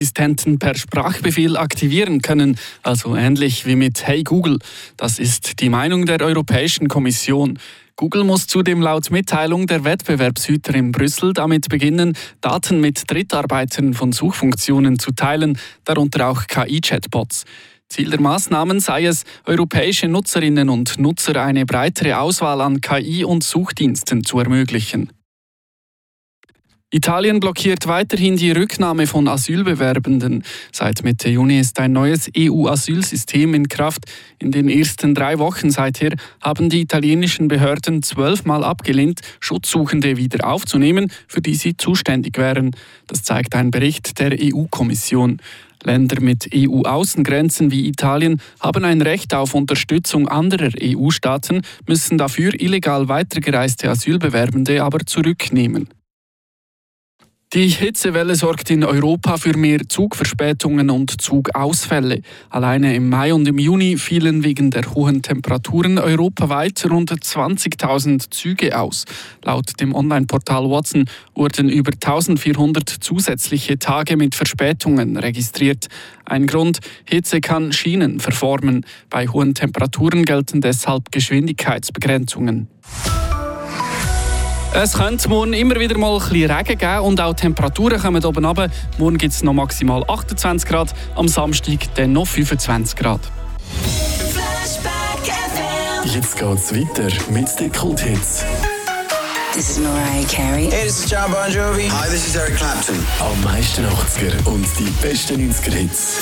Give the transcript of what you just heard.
Assistenten per Sprachbefehl aktivieren können, also ähnlich wie mit Hey Google. Das ist die Meinung der Europäischen Kommission. Google muss zudem laut Mitteilung der Wettbewerbshüter in Brüssel damit beginnen, Daten mit Drittarbeitern von Suchfunktionen zu teilen, darunter auch KI-Chatbots. Ziel der Maßnahmen sei es, europäische Nutzerinnen und Nutzer eine breitere Auswahl an KI- und Suchdiensten zu ermöglichen. Italien blockiert weiterhin die Rücknahme von Asylbewerbenden. Seit Mitte Juni ist ein neues EU-Asylsystem in Kraft. In den ersten 3 Wochen seither haben die italienischen Behörden 12-mal abgelehnt, Schutzsuchende wieder aufzunehmen, für die sie zuständig wären. Das zeigt ein Bericht der EU-Kommission. Länder mit EU-Außengrenzen wie Italien haben ein Recht auf Unterstützung anderer EU-Staaten, müssen dafür illegal weitergereiste Asylbewerbende aber zurücknehmen. Die Hitzewelle sorgt in Europa für mehr Zugverspätungen und Zugausfälle. Alleine im Mai und im Juni fielen wegen der hohen Temperaturen europaweit rund 20.000 Züge aus. Laut dem Online-Portal Watson wurden über 1.400 zusätzliche Tage mit Verspätungen registriert. Ein Grund: Hitze kann Schienen verformen. Bei hohen Temperaturen gelten deshalb Geschwindigkeitsbegrenzungen. Es könnte morgen immer wieder mal ein bisschen Regen geben und auch die Temperaturen kommen oben runter. Morgen gibt es noch maximal 28 Grad, am Samstag dann noch 25 Grad. Jetzt geht's weiter mit den Kulthits. This is Mariah Carey. Hey, this is John Bon Jovi. Hi, this is Eric Clapton. Am meisten 80er und die besten 90er-Hits.